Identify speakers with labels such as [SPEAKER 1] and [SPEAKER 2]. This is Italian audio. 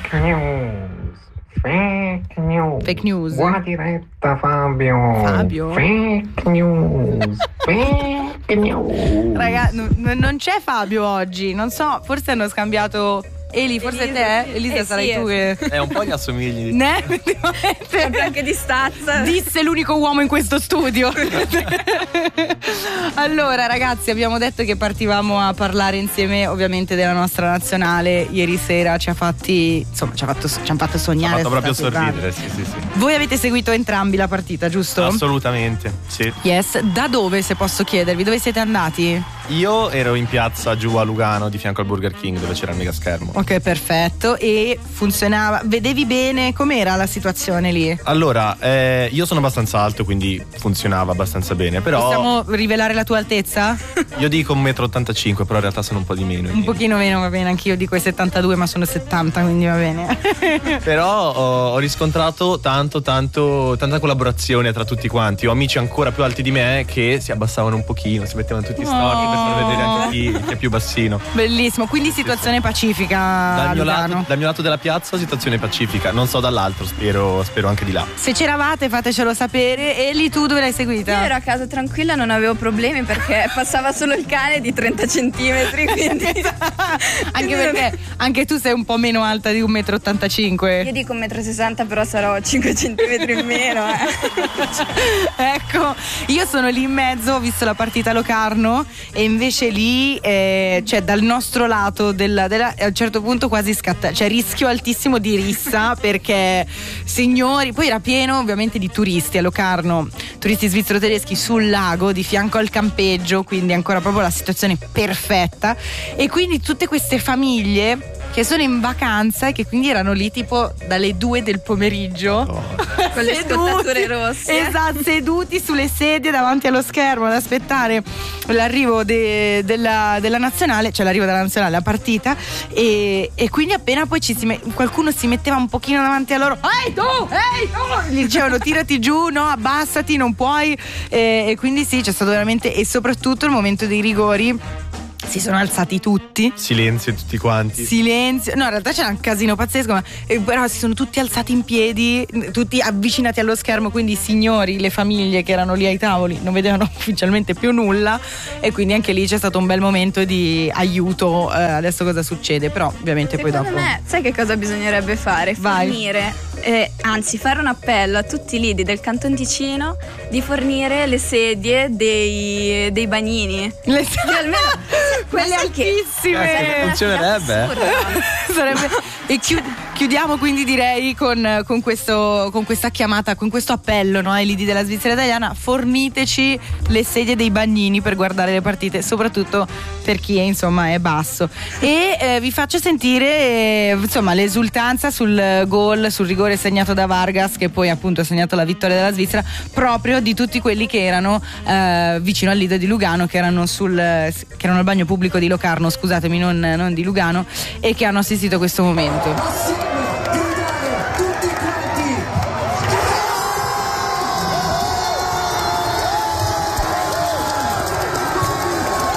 [SPEAKER 1] news. Fake news.
[SPEAKER 2] Fake news.
[SPEAKER 1] Buona diretta, Fabio.
[SPEAKER 2] Fabio?
[SPEAKER 1] Fake news. Fake news.
[SPEAKER 2] Raga, non c'è Fabio oggi. Non so, forse hanno scambiato. Eli, forse
[SPEAKER 3] Elisa,
[SPEAKER 2] te?
[SPEAKER 3] sì.
[SPEAKER 2] Elisa, sarai
[SPEAKER 3] sì,
[SPEAKER 2] tu che.
[SPEAKER 4] Un po' gli assomigli.
[SPEAKER 2] Ne? Effettivamente.
[SPEAKER 3] Proprio anche di stazza.
[SPEAKER 2] Disse l'unico uomo in questo studio. Allora, ragazzi, abbiamo detto che partivamo a parlare insieme, ovviamente, della nostra nazionale. Ieri sera ci hanno fatto sognare.
[SPEAKER 4] Ha fatto proprio
[SPEAKER 2] sono stati
[SPEAKER 4] sorridere, sì.
[SPEAKER 2] Voi avete seguito entrambi la partita, giusto?
[SPEAKER 4] Assolutamente, sì.
[SPEAKER 2] Yes. Da dove, se posso chiedervi, dove siete andati?
[SPEAKER 4] Io ero in piazza giù a Lugano, di fianco al Burger King, dove c'era il mega schermo.
[SPEAKER 2] Ok, perfetto. E funzionava? Vedevi bene? Com'era la situazione lì?
[SPEAKER 4] Allora, io sono abbastanza alto, quindi funzionava abbastanza bene, però
[SPEAKER 2] Possiamo rivelare la tua altezza?
[SPEAKER 4] io dico 1,85 m, però in realtà sono un po' di meno.
[SPEAKER 2] Un pochino meno, va bene, anch'io dico i 72, ma sono 70, quindi va bene.
[SPEAKER 4] Però ho riscontrato tanta collaborazione tra tutti quanti. Ho amici ancora più alti di me che si abbassavano un pochino, si mettevano tutti storti per far vedere anche chi è più bassino.
[SPEAKER 2] Bellissimo, quindi situazione pacifica a Lugano.
[SPEAKER 4] Dal mio lato della piazza situazione pacifica, non so dall'altro, spero anche di là.
[SPEAKER 2] Se c'eravate fatecelo sapere. E lì tu dove l'hai seguita?
[SPEAKER 3] Io ero a casa tranquilla, non avevo problemi perché passava solo il cane di 30 centimetri, quindi
[SPEAKER 2] Anche perché anche tu sei un po' meno alta di 1,85 m.
[SPEAKER 3] io dico 1,60 m, però sarò 5 centimetri in meno.
[SPEAKER 2] Ecco, io sono lì in mezzo, ho visto la partita a Locarno e invece lì cioè dal nostro lato a un certo punto quasi scatta, cioè rischio altissimo di rissa perché signori, poi era pieno ovviamente di turisti a Locarno, turisti svizzero-tedeschi sul lago di fianco al campeggio, quindi ancora proprio la situazione perfetta, e quindi tutte queste famiglie che sono in vacanza e che quindi erano lì tipo dalle 2 del pomeriggio
[SPEAKER 3] Con le scottature rosse.
[SPEAKER 2] esatto, seduti sulle sedie davanti allo schermo ad aspettare l'arrivo della nazionale, cioè l'arrivo della nazionale, la partita, e quindi appena poi qualcuno si metteva un pochino davanti a loro, ehi tu, gli dicevano tirati giù, no, abbassati, non puoi, e quindi sì, c'è stato veramente, e soprattutto il momento dei rigori si sono alzati tutti.
[SPEAKER 4] Silenzio tutti quanti.
[SPEAKER 2] Silenzio. No, in realtà c'era un casino pazzesco, ma però si sono tutti alzati in piedi, tutti avvicinati allo schermo, quindi i signori, le famiglie che erano lì ai tavoli non vedevano ufficialmente più nulla, e quindi anche lì c'è stato un bel momento di aiuto. Adesso cosa succede? Però ovviamente
[SPEAKER 3] Secondo
[SPEAKER 2] poi dopo.
[SPEAKER 3] me, sai che cosa bisognerebbe fare?
[SPEAKER 2] Vai.
[SPEAKER 3] Fornire, anzi fare un appello a tutti i lidi del Canton Ticino di fornire le sedie dei bagnini.
[SPEAKER 2] Le
[SPEAKER 3] Almeno
[SPEAKER 2] quelle
[SPEAKER 3] sai che-
[SPEAKER 2] altissime.
[SPEAKER 4] funzionerebbe.
[SPEAKER 3] Assurdo.
[SPEAKER 2] Sarebbe. E chiudiamo quindi direi con questa chiamata, con questo appello, no, ai lidi della Svizzera italiana: forniteci le sedie dei bagnini per guardare le partite, soprattutto per chi insomma è basso. E vi faccio sentire insomma l'esultanza sul gol, sul rigore segnato da Vargas, che poi appunto ha segnato la vittoria della Svizzera, proprio di tutti quelli che erano vicino al lido di Lugano, che erano al bagno pubblico di Locarno, scusatemi, non di Lugano, e che hanno assistito a questo momento.